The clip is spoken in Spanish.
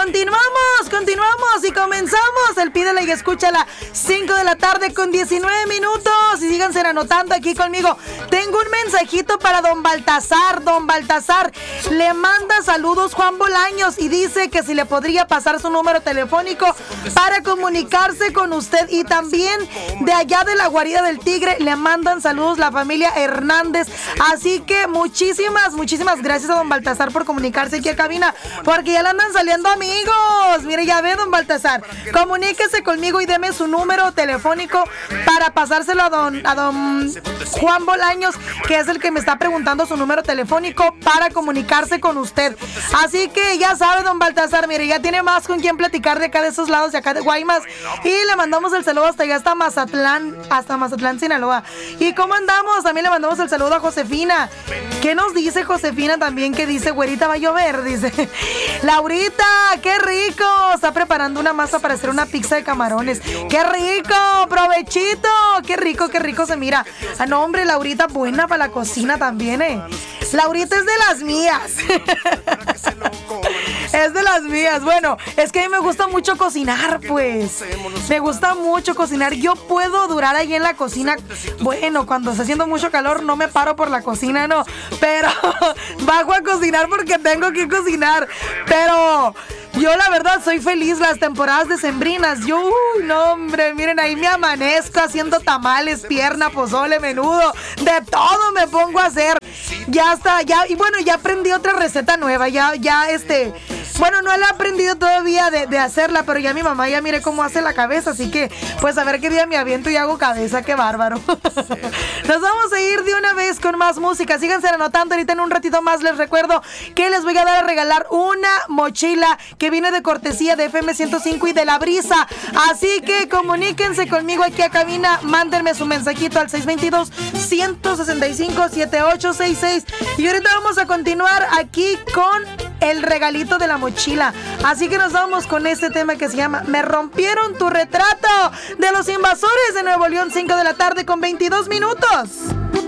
continuamos y comenzamos el Pídela y Escúchala, 5 de la tarde con 19 minutos. Y síganse anotando aquí conmigo. Tengo un mensajito para don Baltasar. Don Baltasar le manda saludos Juan Bolaños y dice que si le podría pasar su número telefónico para comunicarse con usted. Y también de allá de la Guarida del Tigre le mandan saludos la familia Hernández. Así que muchísimas gracias a don Baltasar por comunicarse aquí a cabina, porque ya le andan saliendo amigos. Mire, ya ve, don Baltasar, comuníquese conmigo y deme su número telefónico para pasárselo a don Juan Bolaños, que es el que me está preguntando su número telefónico para comunicarse con usted. Así que ya sabe, don Baltasar, mire, ya tiene más con quien platicar de acá de esos lados, de acá de Guaymas, y le mandamos el saludo hasta allá, hasta Mazatlán, Sinaloa. ¿Y cómo andamos? También le mandamos el saludo a Josefina. ¿Qué nos dice Josefina también? Que dice, güerita, va a llover, dice. Laurita, qué rico, está preparando una masa para hacer una pizza de camarones. ¡Qué rico! ¡Provechito! ¡Qué rico se mira! Ah, no, hombre, Laurita, buena para la cocina también, Laurita es de las mías. Es de las mías. Bueno, es que a mí me gusta mucho cocinar, pues. Me gusta mucho cocinar. Yo puedo durar ahí en la cocina. Bueno, cuando está haciendo mucho calor no me paro por la cocina, no. Pero bajo a cocinar porque tengo que cocinar. Pero yo la verdad soy feliz las temporadas decembrinas. Yo, no, hombre, miren, ahí me amanezco haciendo tamales, pierna, pozole, menudo. De todo me pongo a hacer. Ya está, y bueno, ya aprendí otra receta nueva. Bueno, no la he aprendido todavía de hacerla, pero ya mi mamá ya mire cómo hace la cabeza, así que pues a ver qué día me aviento y hago cabeza, qué bárbaro. Nos vamos a ir de una vez con más música. Síganse anotando, ahorita en un ratito más les recuerdo que les voy a dar a regalar una mochila que viene de cortesía de FM 105 y de La Brisa. Así que comuníquense conmigo aquí a cabina, mándenme su mensajito al 622-165-7866. Y ahorita vamos a continuar aquí con el regalito de la mochila. Así que nos vamos con este tema que se llama Me rompieron tu retrato, de Los Invasores de Nuevo León, 5 de la tarde con 22 minutos.